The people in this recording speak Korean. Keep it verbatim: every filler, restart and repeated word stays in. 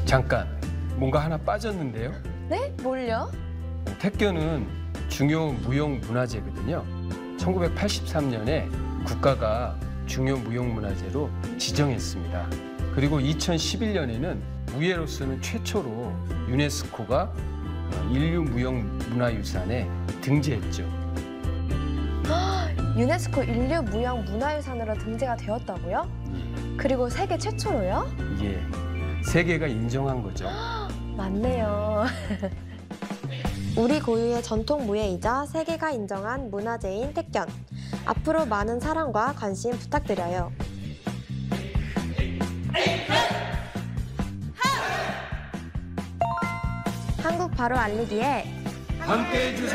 잠깐, 뭔가 하나 빠졌는데요? 네? 뭘요? 택견은 중요 무형문화재거든요. 천구백팔십삼 년에 국가가 중요 무형문화재로 지정했습니다. 그리고 이천십일 년에는 무예로서는 최초로 유네스코가 인류 무형문화유산에 등재했죠. 유네스코 인류 무형 문화유산으로 등재가 되었다고요? 그리고 세계 최초로요? 예, 세계가 인정한 거죠. 맞네요. 우리 고유의 전통 무예이자 세계가 인정한 문화재인 택견. 앞으로 많은 사랑과 관심 부탁드려요. 한국 바로 알리기에 함께 해주세요.